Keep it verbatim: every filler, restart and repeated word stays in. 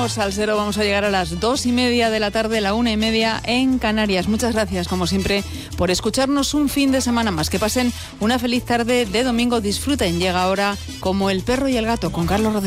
próximo Salsero vamos a llegar a las dos y media de la tarde, la una y media en Canarias. Muchas gracias, como siempre, por escucharnos un fin de semana más. Que pasen una feliz tarde de domingo. Disfruten. Llega ahora Como el perro y el gato con Carlos Rodríguez.